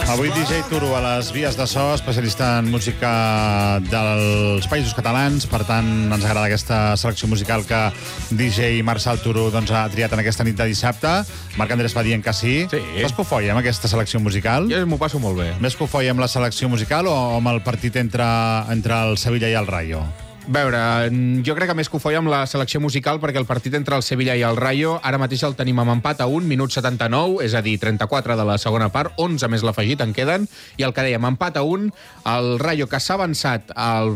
Avui DJ Turo a les vies de so, especialista en música dels Països Catalans. Per tant, ens agrada aquesta selecció musical que DJ Marçal Turo ha triat en aquesta nit de dissabte. Marc Andrés va dient que sí. Fas cofoia amb aquesta selecció musical? Jo m'ho passo molt bé. Més cofoia amb la selecció musical o amb el partit entre el Sevilla i el Rayo? A veure, jo crec que més cofoia amb la selecció musical, perquè el partit entre el Sevilla i el Rayo ara mateix el tenim amb empat a 1, minut 79, és a dir, 34 de la segona part, 11 més l'afegit en queden, i el que dèiem, empat a 1, el Rayo que s'ha avançat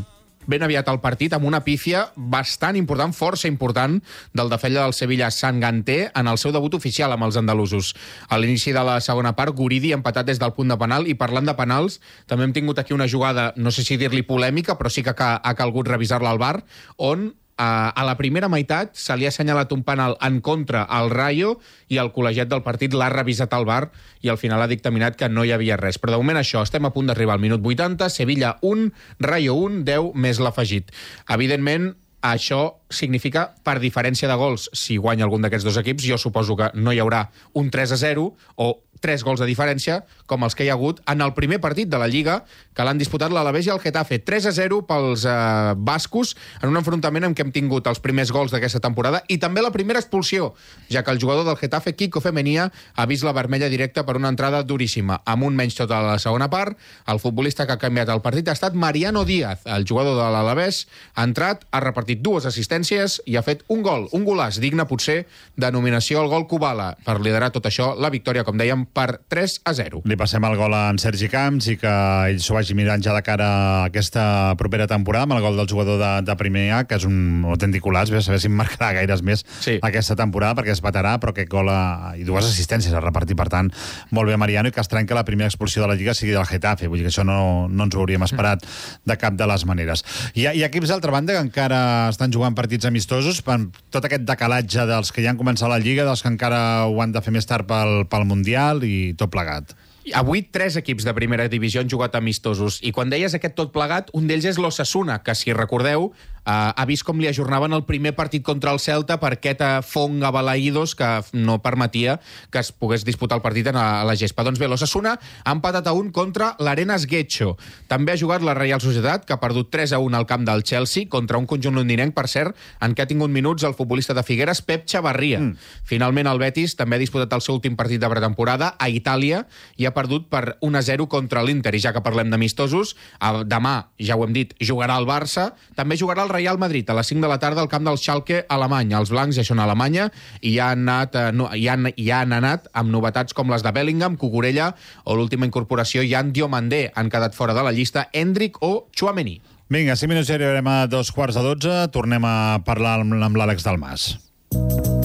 ben aviat al partit amb una pífia bastant important, força important, del defensa del Sevilla, Sanganté, en el seu debut oficial amb els andalusos. A l'inici de la segona part, Guridi empatat des del punt de penal, i parlant de penals, també hem tingut aquí una jugada, no sé si dir-li polèmica, però sí que ha calgut revisar-la al VAR, on a la primera meitat se li ha assenyalat un penal en contra al Rayo i el col·legiat del partit l'ha revisat al VAR i al final ha dictaminat que no hi havia res. Però de moment això, estem a punt d'arribar al minut 80, Sevilla 1, Rayo 1, 10 més l'afegit. Evidentment, això significa, per diferència de gols, si guanya algun d'aquests dos equips, jo suposo que no hi haurà un 3-0 o 3 gols de diferència, com els que hi ha hagut en el primer partit de la Lliga, que l'han disputat l'Alavés i el Getafe. 3-0 pels bascos, en un enfrontament en què hem tingut els primers gols d'aquesta temporada i també la primera expulsió, ja que el jugador del Getafe, Kiko Femenia, ha vist la vermella directa per una entrada duríssima. Amb un menys tota la segona part, el futbolista que ha canviat el partit ha estat Mariano Díaz, el jugador de l'Alavés, ha entrat, ha repartit 2 assistències i ha fet un gol, un golaç digne potser de nominació al gol Kubala, per liderar tot això, la victòria, com dèiem, per 3-0. Li passem el gol a en Sergi Camps i que ell s'ho vagi mirant ja de cara a aquesta propera temporada amb el gol del jugador de primer A, que és un autèntic golaç, a saber si em marcarà gaires més aquesta temporada, perquè és veterà, però aquest gol i 2 assistències a repartir, per tant, molt bé Mariano, i que estrany que la primera expulsió de la Lliga sigui del Getafe, vull dir que això no ens ho hauríem esperat de cap de les maneres. Hi ha equips d'altra banda que encara estan jugant partits amistosos, amb tot aquest decalatge dels que ja han començat la Lliga, dels que encara ho han de fer més tard pel Mundial i tot plegat. Avui 3 equips de primera divisió han jugat amistosos, i quan deies aquest tot plegat, un d'ells és l'Osasuna, que, si recordeu, ha vist com li ajornaven el primer partit contra el Celta per aquest fong a balaïdos que no permetia que es pogués disputar el partit a la gespa. Doncs bé, l'Osasuna ha empatat a 1 contra l'Arenas Guecho. També ha jugat la Reial Societat, que ha perdut 3-1 al camp del Chelsea, contra un conjunt londinenc, per cert, en què ha tingut minuts el futbolista de Figueres, Pep Chavarria. Finalment, el Betis també ha disputat el seu últim partit de pretemporada a Itàlia i ha perdut per 1-0 contra l'Inter. I ja que parlem d'amistosos, demà, ja ho hem dit, jugarà el Barça, també jugarà el Real Madrid a les 5 de la tarda al camp del Schalke alemany. Els blancs ja són a Alemanya i ja han anat amb novetats com les de Bellingham, Cucurella o l'última incorporació, Yan Diomandé. Han quedat fora de la llista Endrick o Tchouaméni. Vinga, 5 minuts i arribarem a 12:45. Tornem a parlar amb l'Àlex Dalmas.